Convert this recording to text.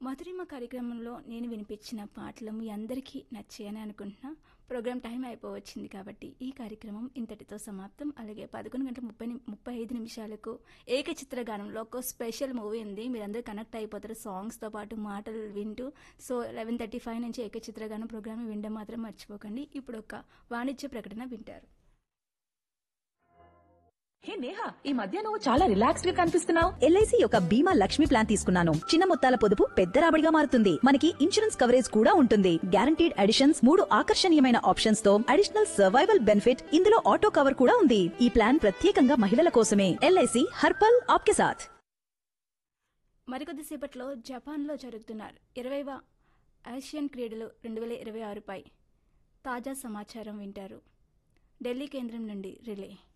మధురిమ కార్యక్రమంలో నేను వినిపించిన పాటలు మీ అందరికీ నచ్చాయని అనుకుంటున్నా. ప్రోగ్రామ్ టైం అయిపోవచ్చింది కాబట్టి ఈ కార్యక్రమం ఇంతటితో సమాప్తం. అలాగే 11:35 నిమిషాలకు ఏకచిత్ర గానంలో ఒక స్పెషల్ మూవీ ఉంది. మీరందరూ కనెక్ట్ అయిపోతారు సాంగ్స్తో పాటు మాటలు వింటూ. సో 11:35 నుంచి ఏకచిత్ర గానం ప్రోగ్రామ్ వినడం మాత్రం మర్చిపోకండి. ఇప్పుడు ఒక వాణిజ్య ప్రకటన వింటారు. హే నేహా, ఈ మధ్య నువ్వు చాలా రిలాక్స్డ్ గా కనిపిస్తున్నావు. ఎల్ఐసి యొక్క బీమా లక్ష్మి ప్లాన్ తీసుకున్నాను. చిన్న మొత్తాల పొదుపు పెద్ద రాబడిగా మారుతుంది. మనకి ఇన్సూరెన్స్ కవరేజ్ కూడా ఉంటుంది. గ్యారంటీడ్ అడిషన్స్, 3 ఆకర్షణీయమైన ఆప్షన్స్ తో అడిషనల్ సర్వైవల్ బెనిఫిట్. ఇందులో ఆటో కవర్ కూడా ఉంది. ఈ ప్లాన్ ప్రత్యేకంగా మహిళల కోసమే. ఎల్ఐసి హర్పల్ ఆప్కే సాథ్. మరికొద్దిసేపట్లో జపాన్లో జరుగుతున్న 20వ ఆసియన్ క్రీడలు 2026పై తాజా సమాచారం వింటారు. ఢిల్లీ కేంద్రం నుండి రిలే.